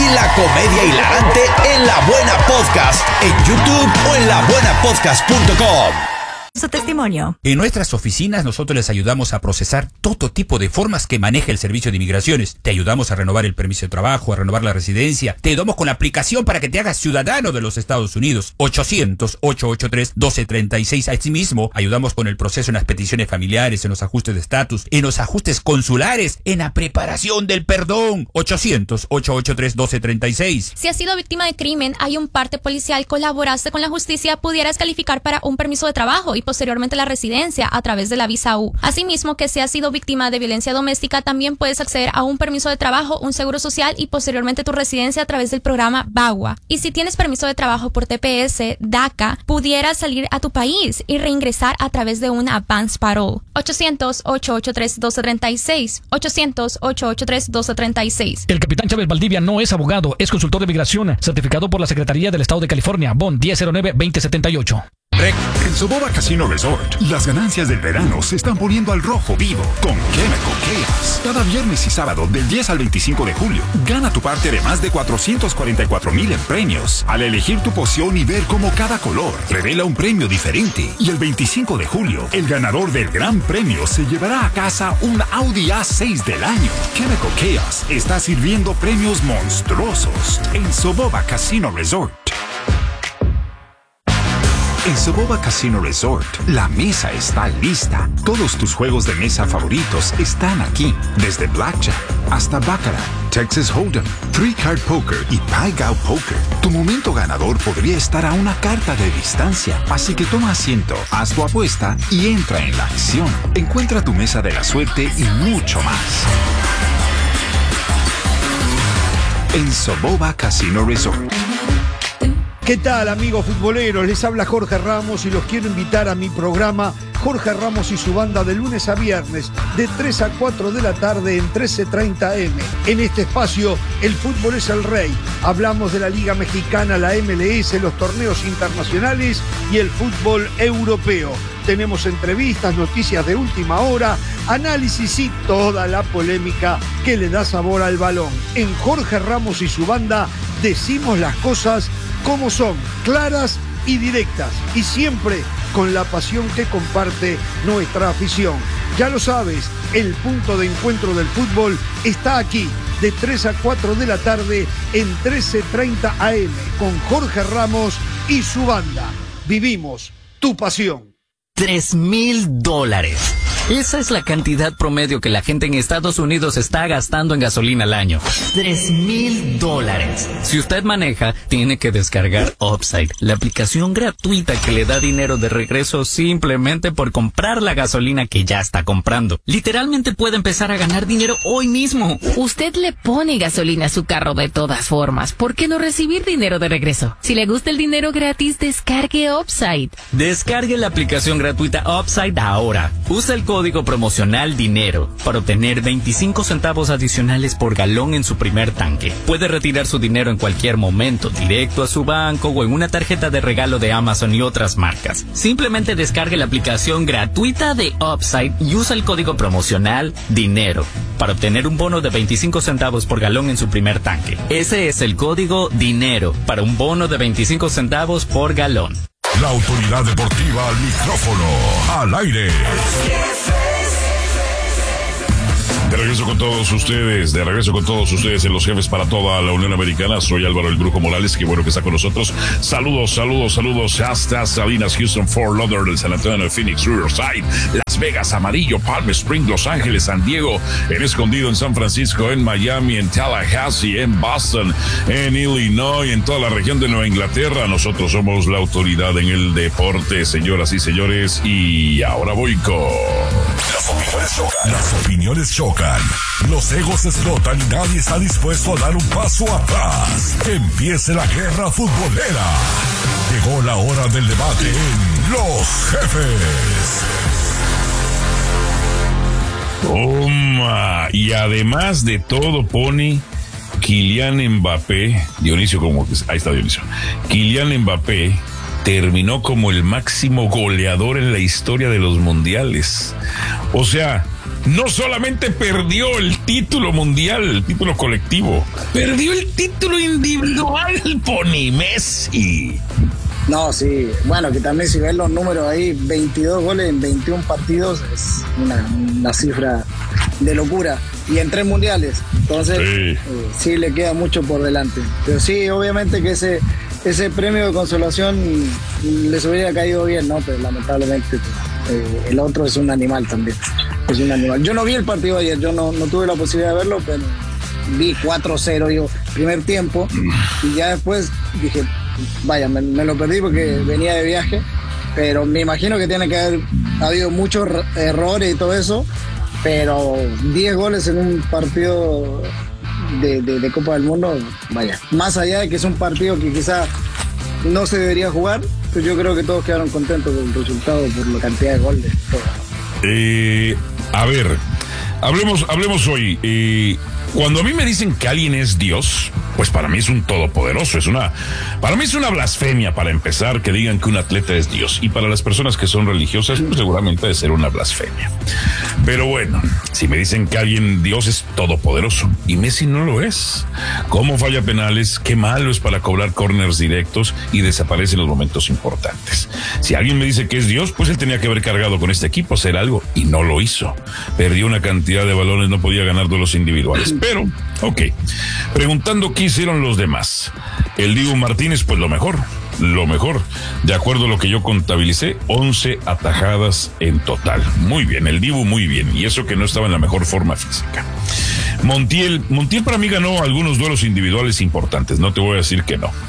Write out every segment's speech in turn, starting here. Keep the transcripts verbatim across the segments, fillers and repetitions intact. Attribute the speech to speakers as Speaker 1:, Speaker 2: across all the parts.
Speaker 1: y la comedia hilarante en La Buena Podcast, en YouTube o en la buena podcast punto com.
Speaker 2: Su testimonio.
Speaker 3: En nuestras oficinas nosotros les ayudamos a procesar todo tipo de formas que maneja el Servicio de Inmigraciones. Te ayudamos a renovar el permiso de trabajo, a renovar la residencia. Te ayudamos con la aplicación para que te hagas ciudadano de los Estados Unidos. ochocientos, ochocientos ochenta y tres, doce treinta y seis. Asimismo, ayudamos con el proceso en las peticiones familiares, en los ajustes de estatus, en los ajustes consulares, en la preparación del perdón. ochocientos, ochocientos ochenta y tres, doce treinta y seis.
Speaker 4: Si has sido víctima de crimen, hay un parte policial, colaboraste con la justicia, pudieras calificar para un permiso de trabajo y posteriormente la residencia a través de la visa U. Asimismo, que si has sido víctima de violencia doméstica, también puedes acceder a un permiso de trabajo, un seguro social y posteriormente tu residencia a través del programa VAWA. Y si tienes permiso de trabajo por T P S, DACA, pudieras salir a tu país y reingresar a través de una advance parole. ochocientos, ochocientos ochenta y tres, doce treinta y seis. ochocientos, ochocientos ochenta y tres, doce treinta y seis.
Speaker 5: El capitán Chávez Valdivia no es abogado, es consultor de migración, certificado por la Secretaría del Estado de California, B O N diez cero nueve, veinte setenta y ocho.
Speaker 6: En Soboba Casino Resort, las ganancias del verano se están poniendo al rojo vivo con Chemical Chaos. Cada viernes y sábado del diez al veinticinco de julio, gana tu parte de más de cuatrocientos cuarenta y cuatro mil en premios al elegir tu poción y ver cómo cada color revela un premio diferente. Y el veinticinco de julio, el ganador del gran premio se llevará a casa un Audi A seis del año. Chemical Chaos está sirviendo premios monstruosos en Soboba Casino Resort. En Soboba Casino Resort, la mesa está lista. Todos tus juegos de mesa favoritos están aquí. Desde Blackjack hasta Baccarat, Texas Hold'em, Three Card Poker y Pai Gow Poker. Tu momento ganador podría estar a una carta de distancia. Así que toma asiento, haz tu apuesta y entra en la acción. Encuentra tu mesa de la suerte y mucho más en Soboba Casino Resort.
Speaker 7: ¿Qué tal, amigos futboleros? Les habla Jorge Ramos y los quiero invitar a mi programa Jorge Ramos y su banda de lunes a viernes de tres a cuatro de la tarde en trece treinta eme. En este espacio, el fútbol es el rey. Hablamos de la Liga Mexicana, la eme ele ese, los torneos internacionales y el fútbol europeo. Tenemos entrevistas, noticias de última hora, análisis y toda la polémica que le da sabor al balón. En Jorge Ramos y su banda decimos las cosas como son, claras y directas, y siempre con la pasión que comparte nuestra afición. Ya lo sabes, el punto de encuentro del fútbol está aquí, de tres a cuatro de la tarde en trece treinta a eme, con Jorge Ramos y su banda. Vivimos tu pasión.
Speaker 8: Tres mil dólares. Esa es la cantidad promedio que la gente en Estados Unidos está gastando en gasolina al año. Tres mil dólares. Si usted maneja, tiene que descargar Upside, la aplicación gratuita que le da dinero de regreso simplemente por comprar la gasolina que ya está comprando. Literalmente puede empezar a ganar dinero hoy mismo.
Speaker 9: Usted le pone gasolina a su carro de todas formas. ¿Por qué no recibir dinero de regreso? Si le gusta el dinero gratis, descargue Upside.
Speaker 8: Descargue la aplicación gratuita Upside ahora. Usa el código Código promocional DINERO para obtener veinticinco centavos adicionales por galón en su primer tanque. Puede retirar su dinero en cualquier momento, directo a su banco o en una tarjeta de regalo de Amazon y otras marcas. Simplemente descargue la aplicación gratuita de Upside y usa el código promocional DINERO para obtener un bono de veinticinco centavos por galón en su primer tanque. Ese es el código DINERO para un bono de veinticinco centavos por galón.
Speaker 6: La autoridad deportiva al micrófono, al aire. De regreso con todos ustedes, de regreso con todos ustedes en Los Jefes para toda la Unión Americana. Soy Álvaro El Brujo Morales, qué bueno que está con nosotros. Saludos, saludos, saludos hasta Salinas, Houston, Fort Lauderdale, San Antonio, Phoenix, Riverside, Las Vegas, Amarillo, Palm Springs, Los Ángeles, San Diego, en Escondido, en San Francisco, en Miami, en Tallahassee, en Boston, en Illinois, en toda la región de Nueva Inglaterra. Nosotros somos la autoridad en el deporte, señoras y señores. Y ahora voy con... Las opiniones chocan. Las opiniones chocan. Los egos explotan y nadie está dispuesto a dar un paso atrás. Que empiece la guerra futbolera. Llegó la hora del debate en Los Jefes.
Speaker 10: Toma. Y además de todo pone Kylian Mbappé, Dionisio como que ahí está Dionisio. Kylian Mbappé terminó como el máximo goleador en la historia de los mundiales. O sea, no solamente perdió el título mundial, el título colectivo, perdió el título individual, Pony Messi.
Speaker 11: No, sí, bueno, que también si ves los números ahí, veintidós goles en veintiún partidos, es una, una cifra de locura. Y en tres mundiales, entonces sí. Eh, sí le queda mucho por delante. Pero sí, obviamente que ese, ese premio de consolación les hubiera caído bien, ¿no? Pero lamentablemente eh, el otro es un animal también, es un animal. Yo no vi el partido ayer, yo no, no tuve la posibilidad de verlo, pero vi cuatro cero, yo, primer tiempo, y ya después dije... Vaya, me, me lo perdí porque venía de viaje, pero me imagino que tiene que haber habido muchos errores y todo eso, pero diez goles en un partido de, de, de Copa del Mundo, vaya, más allá de que es un partido que quizá no se debería jugar, pues yo creo que todos quedaron contentos con el resultado por la cantidad de goles.
Speaker 10: Eh, a ver, hablemos, hablemos hoy. Eh, Cuando a mí me dicen que alguien es Dios, pues para mí es un todopoderoso, es una, para mí es una blasfemia para empezar que digan que un atleta es Dios, y para las personas que son religiosas, pues seguramente debe ser una blasfemia. Pero bueno, si me dicen que alguien Dios es todopoderoso, y Messi no lo es, cómo falla penales, qué malo es para cobrar corners directos y desaparece en los momentos importantes. Si alguien me dice que es Dios, pues él tenía que haber cargado con este equipo, hacer algo, y no lo hizo. Perdió una cantidad de balones, no podía ganar duelos individuales. Pero, ok, preguntando qué hicieron los demás. El Dibu Martínez, pues lo mejor, lo mejor. De acuerdo a lo que yo contabilicé, once atajadas en total. Muy bien, el Dibu muy bien. Y eso que no estaba en la mejor forma física. Montiel, Montiel para mí ganó algunos duelos individuales importantes, no te voy a decir que no.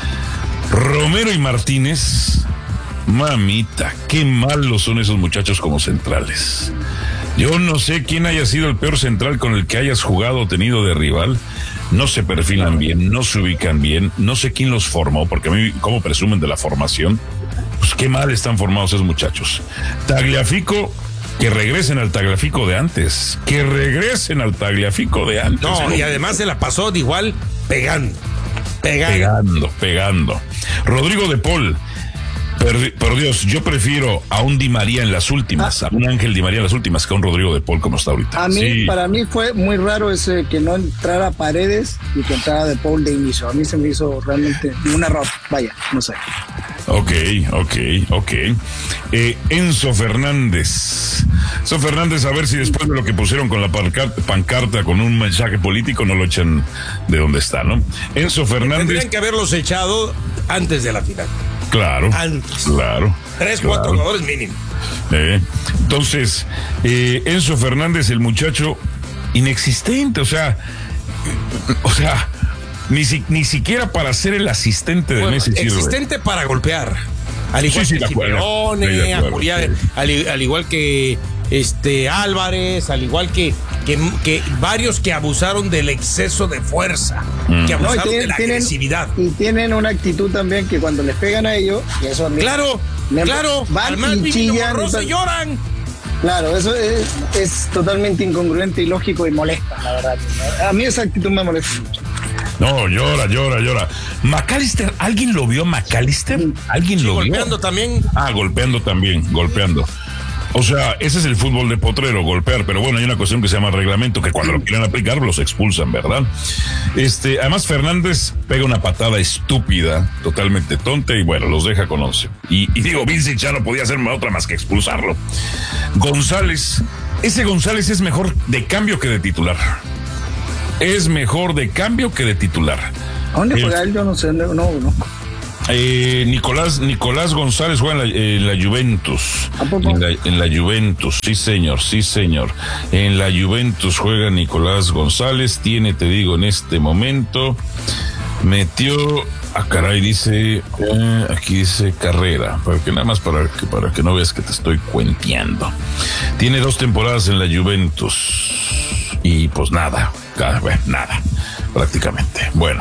Speaker 10: Romero y Martínez, mamita, qué malos son esos muchachos como centrales. Yo no sé quién haya sido el peor central con el que hayas jugado o tenido de rival. No se perfilan bien, no se ubican bien. No sé quién los formó, porque a mí, como presumen de la formación, pues qué mal están formados esos muchachos. Tagliafico, que regresen al Tagliafico de antes. Que regresen al Tagliafico de antes.
Speaker 12: No, y además se la pasó de igual pegando. Pegando.
Speaker 10: Pegando, pegando. Rodrigo de Paul. Por, por Dios, yo prefiero a un Di María en las últimas, ah. a un Ángel Di María en las últimas que a un Rodrigo de Paul como está ahorita.
Speaker 11: A mí,
Speaker 10: sí.
Speaker 11: Para mí fue muy raro ese que no entrara Paredes y que entrara de Paul de inicio. A mí se me hizo realmente un error. Vaya, no sé.
Speaker 10: Ok, ok, ok. Eh, Enzo Fernández. Enzo Fernández, a ver si después de lo que pusieron con la pancarta, pancarta con un mensaje político no lo echan de donde está, ¿no? Enzo Fernández.
Speaker 12: Tendrían que haberlos echado antes de la final.
Speaker 10: Claro,
Speaker 12: antes.
Speaker 10: claro.
Speaker 12: Tres,
Speaker 10: claro.
Speaker 12: cuatro jugadores mínimo.
Speaker 10: Eh, entonces, eh, Enzo Fernández, el muchacho inexistente, o sea, o sea, ni, si, ni siquiera para ser el asistente de
Speaker 12: bueno,
Speaker 10: Messi sirve.
Speaker 12: Existente para golpear. Al igual
Speaker 10: sí,
Speaker 12: que
Speaker 10: sí,
Speaker 12: Simeone, a Curiel, al, al igual que este Álvarez, al igual que, que, que varios que abusaron del exceso de fuerza, mm. que abusaron no, tienen, de la
Speaker 11: tienen,
Speaker 12: agresividad.
Speaker 11: Y tienen una actitud también que cuando les pegan a ellos, y eso a mí,
Speaker 12: claro, me, claro,
Speaker 11: van
Speaker 12: al más
Speaker 11: y chillan
Speaker 12: y se lloran.
Speaker 11: Claro, eso es, es totalmente incongruente, ilógico y molesta, la verdad. A mí esa actitud me molesta mucho.
Speaker 10: No, llora, llora, llora. McAllister, ¿alguien lo vio McAllister? ¿Alguien
Speaker 12: sí,
Speaker 10: lo
Speaker 12: golpeando
Speaker 10: vio?
Speaker 12: Golpeando también.
Speaker 10: Ah, golpeando también, golpeando. O sea, ese es el fútbol de potrero, golpear, pero bueno, hay una cuestión que se llama reglamento, que cuando lo quieren aplicar los expulsan, ¿verdad? Este, además Fernández pega una patada estúpida, totalmente tonta, y bueno, los deja con once. Y, y digo, Vincent ya no podía hacer otra más que expulsarlo. González, ese González es mejor de cambio que de titular. Es mejor de cambio que de titular.
Speaker 11: ¿A dónde juega él? Yo no sé, no, no.
Speaker 10: Eh, Nicolás Nicolás González juega en la, en la Juventus. En la, en la Juventus, sí señor, sí señor. En la Juventus juega Nicolás González. Tiene, te digo, en este momento metió, ah caray, dice, eh, aquí dice carrera, para que nada más para que para que no veas que te estoy cuenteando. Tiene dos temporadas en la Juventus y pues nada, bueno, nada, prácticamente. Bueno,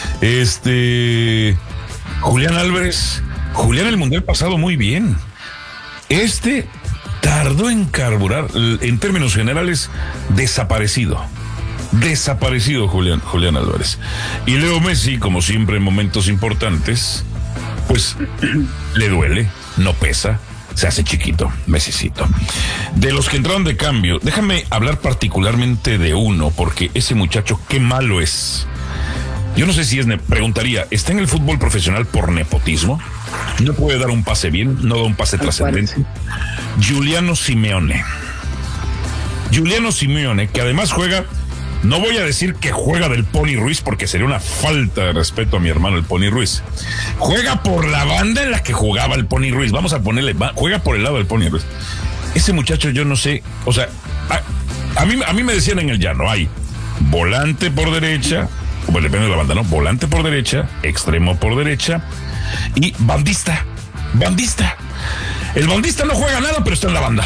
Speaker 10: este Julián Álvarez, Julián el mundial pasado muy bien. Este tardó en carburar, en términos generales, desaparecido. Desaparecido Julián, Julián Álvarez. Y Leo Messi, como siempre en momentos importantes, pues le duele, no pesa, se hace chiquito, Messicito. De los que entraron de cambio, déjame hablar particularmente de uno, porque ese muchacho, qué malo es. Yo no sé si es, preguntaría, ¿está en el fútbol profesional por nepotismo? No puede dar un pase bien, no da un pase trascendente. Giuliano Simeone. Giuliano Simeone, que además juega, no voy a decir que juega del Pony Ruiz porque sería una falta de respeto a mi hermano el Pony Ruiz. Juega por la banda en la que jugaba el Pony Ruiz. Vamos a ponerle, juega por el lado del Pony Ruiz. Ese muchacho yo no sé, o sea, a, a mí a mí me decían en el llano, hay volante por derecha, bueno, depende de la banda, ¿no? Volante por derecha, extremo por derecha y bandista, bandista. El bandista no juega nada, pero está en la banda.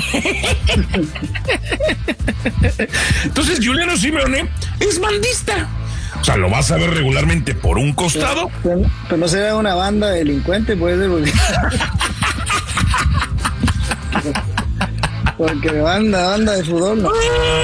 Speaker 10: Entonces, Giuliano Simeone es bandista. O sea, lo vas a ver regularmente por un costado.
Speaker 11: Pero, pero, pero no será una banda delincuente, puede ser. Porque, porque banda, banda de fútbol, no.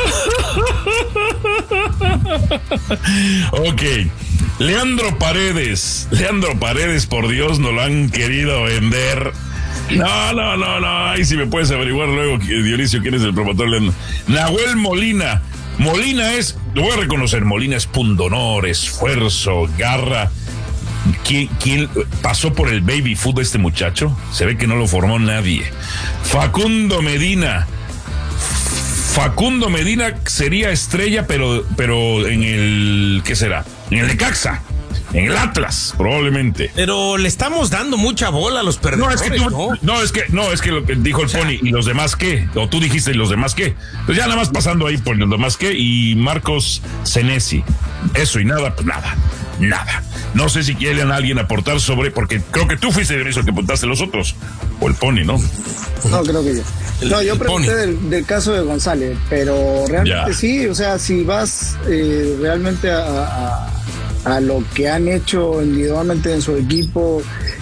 Speaker 10: Ok. Leandro Paredes. Leandro Paredes, por Dios, no lo han querido vender. No, no, no, no. Ahí si me puedes averiguar luego, Dionisio, quién es el promotor. Nahuel Molina. Molina es, lo voy a reconocer, Molina es pundonor, esfuerzo, garra. ¿Quién, quién pasó por el baby food de este muchacho? Se ve que no lo formó nadie. Facundo Medina. Facundo Medina sería estrella, pero, pero en el, ¿qué será? En el Necaxa. En el Atlas, probablemente.
Speaker 12: Pero le estamos dando mucha bola a los perdedores,
Speaker 10: no, es que tú, ¿no? No, es que, no, es que lo que dijo el o sea, Pony, ¿y los demás qué? O tú dijiste, ¿y los demás qué? Pues ya nada más pasando ahí por los demás qué, y Marcos Senesi. Eso y nada, pues nada, nada. No sé si quieren a alguien aportar sobre, porque creo que tú fuiste de eso que apuntaste los otros. O el Pony, ¿no?
Speaker 11: No, creo que yo. No, yo pregunté del, del caso de González, pero realmente ya. Sí, o sea, si vas eh, realmente a... a a lo que han hecho individualmente en su equipo,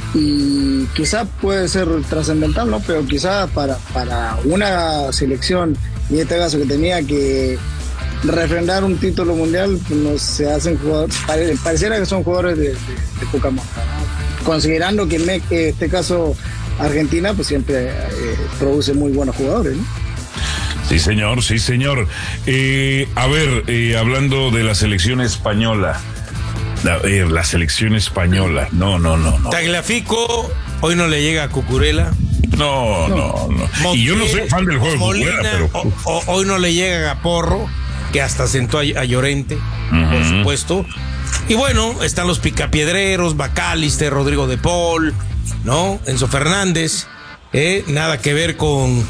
Speaker 11: y quizá puede ser trascendental, ¿no? Pero quizá para, para una selección, y en este caso que tenía que refrendar un título mundial, pues no se hacen jugadores, pare, pareciera que son jugadores de, de, de poca monta, ¿no? Considerando que en este caso Argentina pues siempre eh, produce muy buenos jugadores, ¿no?
Speaker 10: Sí, señor, sí, señor. Eh, a ver, eh, hablando de la selección española, La, eh, la selección española, no, no, no, no.
Speaker 12: Tagliafico, hoy no le llega a Cucurella.
Speaker 10: No, no, no. Montiel, y yo no soy fan del juego
Speaker 12: Molina,
Speaker 10: de Cucurella, pero...
Speaker 12: o, o, hoy no le llega a Porro, que hasta sentó a, a Llorente, uh-huh. por supuesto. Y bueno, están los picapiedreros, Bacalister, Rodrigo de Paul, ¿no? Enzo Fernández, eh, nada que ver con,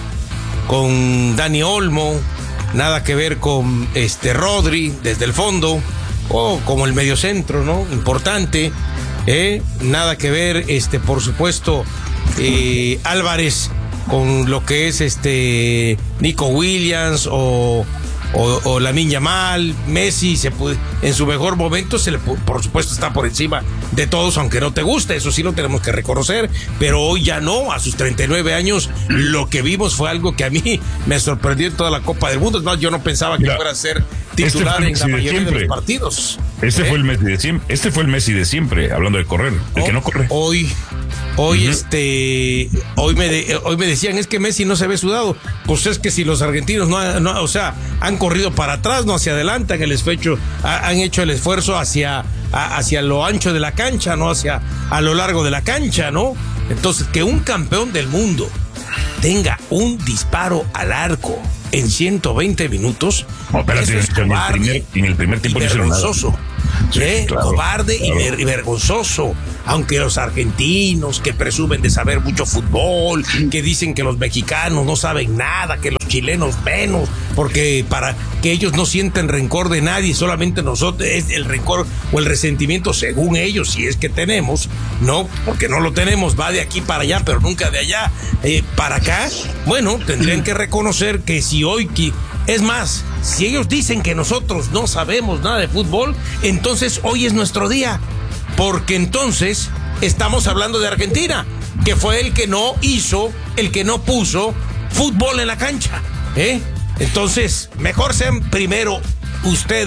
Speaker 12: con Dani Olmo, nada que ver con este Rodri desde el fondo. O oh, como el mediocentro, ¿no? Importante, ¿eh? Nada que ver, este, por supuesto, eh, Álvarez con lo que es este Nico Williams o, o, o Lamine Yamal. Messi se puede, en su mejor momento se le, por supuesto, está por encima de todos, aunque no te guste, eso sí lo tenemos que reconocer, pero hoy ya no. A sus treinta y nueve años lo que vimos fue algo que a mí me sorprendió en toda la Copa del Mundo. Es más, yo no pensaba que Mira, fuera a ser titular este en la mayoría de, de los partidos.
Speaker 10: Este
Speaker 12: ¿eh?
Speaker 10: fue el Messi de siempre, este fue el Messi de siempre, hablando de correr, el oh, que no corre.
Speaker 12: Hoy Hoy uh-huh. este hoy me de, hoy me decían, es que Messi no se ve sudado. Pues es que si los argentinos no, no o sea, han corrido para atrás, no hacia adelante, en el esfuerzo, ha, han hecho el esfuerzo hacia a, hacia lo ancho de la cancha, no hacia a lo largo de la cancha, ¿no? Entonces, que un campeón del mundo tenga un disparo al arco en ciento veinte minutos,
Speaker 10: no, espérate, es en, el primer, en el primer tiempo
Speaker 12: vergonzoso. Sí, ¿eh? Claro, cobarde claro. y, ver, y vergonzoso. Aunque los argentinos que presumen de saber mucho fútbol, que dicen que los mexicanos no saben nada, que los chilenos menos, porque para que ellos no sienten rencor de nadie, solamente nosotros, es el rencor o el resentimiento según ellos, si es que tenemos, no, porque no lo tenemos, va de aquí para allá, pero nunca de allá eh, para acá. Bueno, tendrían que reconocer que si hoy, es más, si ellos dicen que nosotros no sabemos nada de fútbol, entonces hoy es nuestro día, porque entonces estamos hablando de Argentina, que fue el que no hizo, el que no puso fútbol en la cancha, ¿eh? Entonces, mejor sean primero ustedes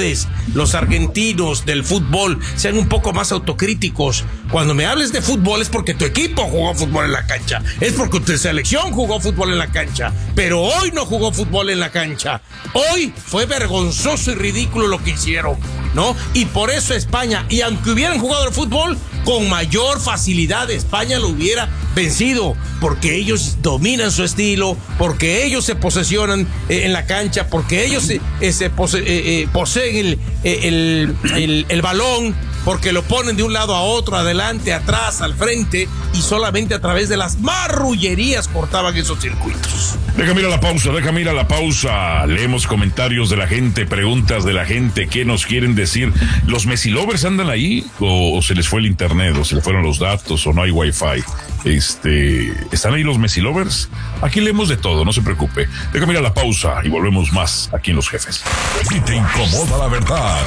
Speaker 12: los argentinos del fútbol sean un poco más autocríticos. Cuando me hables de fútbol es porque tu equipo jugó fútbol en la cancha, es porque tu selección jugó fútbol en la cancha, pero hoy no jugó fútbol en la cancha. Hoy fue vergonzoso y ridículo lo que hicieron, ¿no? Y por eso España, y aunque hubieran jugado el fútbol, con mayor facilidad España lo hubiera vencido, porque ellos dominan su estilo, porque ellos se posesionan eh, en la cancha, porque ellos se, eh, se pose, eh, eh, poseen el, eh, el, el, el balón, porque lo ponen de un lado a otro, adelante, atrás, al frente, y solamente a través de las marrullerías cortaban esos circuitos.
Speaker 6: Déjame ir a la pausa, déjame ir a la pausa. Leemos comentarios de la gente, preguntas de la gente, ¿qué nos quieren decir? ¿Los Messi lovers andan ahí? ¿O, o se les fue el internet? ¿O se les fueron los datos? ¿O no hay wifi? Este, ¿están ahí los Messi lovers? Aquí leemos de todo, no se preocupe. Déjame ir a la pausa y volvemos más aquí en Los Jefes.
Speaker 13: Si te incomoda la verdad,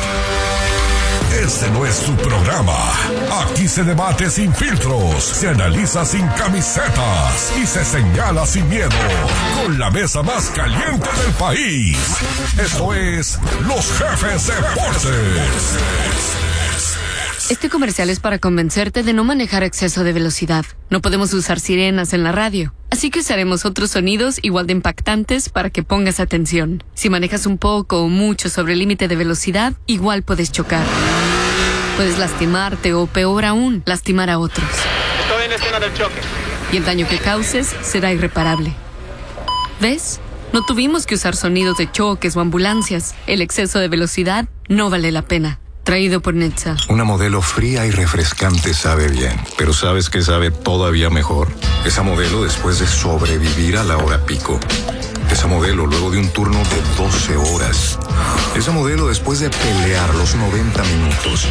Speaker 13: este no es tu programa. Aquí se debate sin filtros, se analiza sin camisetas y se señala sin miedo. Con la mesa más caliente del país. Esto es Los Jefes Deportes.
Speaker 14: Este comercial es para convencerte de no manejar a exceso de velocidad. No podemos usar sirenas en la radio, así que usaremos otros sonidos igual de impactantes para que pongas atención. Si manejas un poco o mucho sobre el límite de velocidad, igual puedes chocar. Puedes lastimarte o, peor aún, lastimar a otros.
Speaker 15: Estoy en escena del choque.
Speaker 14: Y el daño que causes será irreparable. ¿Ves? No tuvimos que usar sonidos de choques o ambulancias. El exceso de velocidad no vale la pena. Traído por Netza.
Speaker 16: Una Modelo fría y refrescante sabe bien, pero ¿sabes qué sabe todavía mejor? Esa Modelo después de sobrevivir a la hora pico. Esa Modelo luego de un turno de doce horas. Esa Modelo después de pelear los noventa minutos.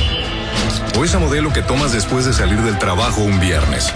Speaker 16: O esa Modelo que tomas después de salir del trabajo un viernes.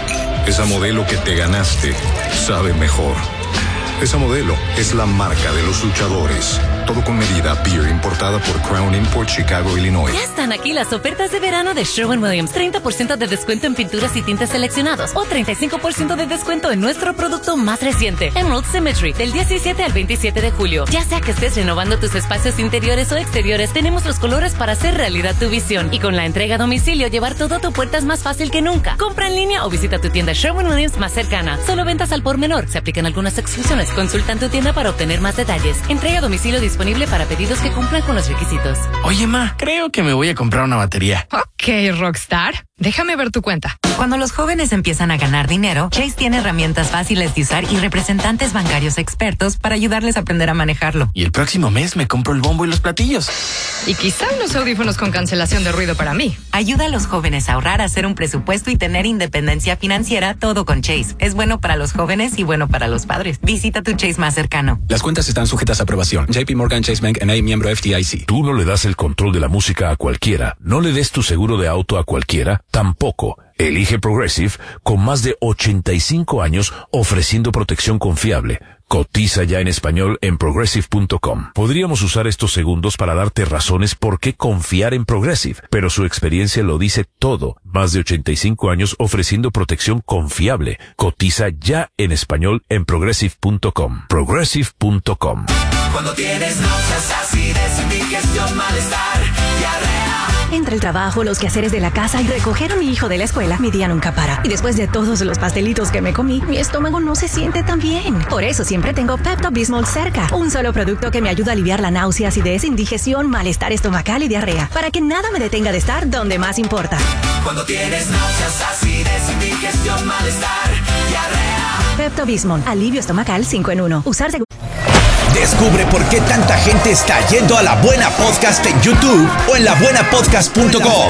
Speaker 16: Esa Modelo que te ganaste sabe mejor. Esa Modelo es la marca de los luchadores. Todo con medida. Beer importada por Crown Import, Chicago, Illinois.
Speaker 17: Ya están aquí las ofertas de verano de Sherwin-Williams. treinta por ciento de descuento en pinturas y tintes seleccionados. O treinta y cinco por ciento de descuento en nuestro producto más reciente, Emerald Symmetry, del diecisiete al veintisiete de julio. Ya sea que estés renovando tus espacios interiores o exteriores, tenemos los colores para hacer realidad tu visión. Y con la entrega a domicilio, llevar todo a tu puerta es más fácil que nunca. Compra en línea o visita tu tienda Sherwin-Williams más cercana. Solo ventas al por menor. Se aplican algunas exclusiones. Consulta en tu tienda para obtener más detalles. Entrega a domicilio disponible para pedidos que cumplan con los requisitos.
Speaker 18: Oye, ma, creo que me voy a comprar una batería.
Speaker 19: Ok, Rockstar. Déjame ver tu cuenta.
Speaker 2: Cuando los jóvenes empiezan a ganar dinero, Chase tiene herramientas fáciles de usar y representantes bancarios expertos para ayudarles a aprender a manejarlo.
Speaker 18: Y el próximo mes me compro el bombo y los platillos.
Speaker 19: Y quizá unos audífonos con cancelación de ruido para mí.
Speaker 2: Ayuda a los jóvenes a ahorrar, a hacer un presupuesto y tener independencia financiera, todo con Chase. Es bueno para los jóvenes y bueno para los padres. Visita tu Chase más cercano.
Speaker 20: Las cuentas están sujetas a aprobación. J P Morgan Chase Bank N A, miembro F D I C.
Speaker 21: Tú no le das el control de la música a cualquiera. No le des tu seguro de auto a cualquiera. Tampoco. Elige Progressive con más de ochenta y cinco años ofreciendo protección confiable. Cotiza ya en español en progressive punto com. Podríamos usar estos segundos para darte razones por qué confiar en Progressive, pero su experiencia lo dice todo. Más de ochenta y cinco años ofreciendo protección confiable. Cotiza ya en español en progressive punto com. progressive punto com.
Speaker 1: Cuando tienes náuseas, acidez, indigestión, malestar, diarrea.
Speaker 22: Entre el trabajo, los quehaceres de la casa y recoger a mi hijo de la escuela, mi día nunca para. Y después de todos los pastelitos que me comí, mi estómago no se siente tan bien. Por eso siempre tengo Pepto-Bismol cerca. Un solo producto que me ayuda a aliviar la náusea, acidez, indigestión, malestar estomacal y diarrea. Para que nada me detenga de estar donde más importa.
Speaker 1: Cuando tienes náuseas, acidez, indigestión, malestar, diarrea.
Speaker 22: Pepto-Bismol, alivio estomacal cinco en uno. Usar seguro.
Speaker 1: Descubre por qué tanta gente está yendo a La Buena Podcast en YouTube o en la buena podcast punto com.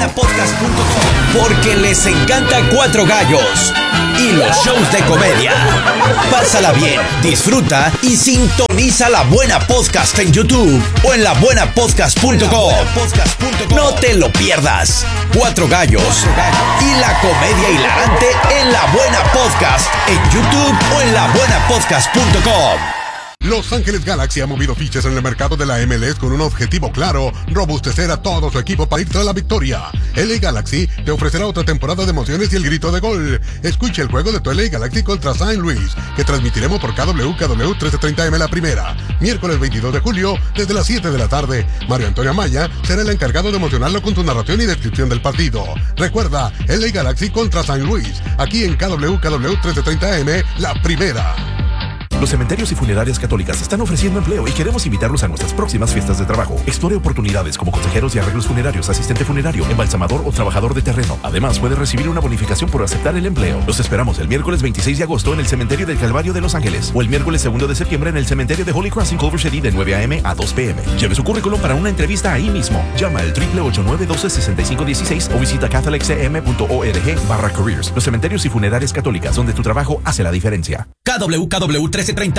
Speaker 1: Porque les encanta Cuatro Gallos y los shows de comedia. Pásala bien, disfruta y sintoniza La Buena Podcast en YouTube o en la buena podcast punto com. No te lo pierdas. Cuatro Gallos y la comedia hilarante en La Buena Podcast en YouTube o en la buena podcast punto com.
Speaker 3: Los Ángeles Galaxy ha movido fichas en el mercado de la M L S con un objetivo claro: robustecer a todo su equipo para ir tras la victoria. L A Galaxy te ofrecerá otra temporada de emociones y el grito de gol. Escucha el juego de tu L A Galaxy contra Saint Louis, que transmitiremos por K W K W trece treinta M la primera, miércoles veintidós de julio, desde las siete de la tarde. Mario Antonio Amaya será el encargado de emocionarlo con su narración y descripción del partido. Recuerda, L A Galaxy contra Saint Louis, aquí en K W K W trece treinta M, la primera.
Speaker 4: Los cementerios y funerarias católicas están ofreciendo empleo y queremos invitarlos a nuestras próximas fiestas de trabajo. Explore oportunidades como consejeros y arreglos funerarios, asistente funerario, embalsamador o trabajador de terreno. Además, puede recibir una bonificación por aceptar el empleo. Los esperamos el miércoles veintiséis de agosto en el Cementerio del Calvario de Los Ángeles o el miércoles segundo de septiembre en el Cementerio de Holy Cross en Culver City de nueve a m a dos p m Lleve su currículum para una entrevista ahí mismo. Llama al ocho ocho nueve, doce, sesenta y cinco dieciséis o visita catholic c m punto org barra careers. Los cementerios y funerarias católicas, donde tu trabajo hace la diferencia.
Speaker 1: K W K W trece treinta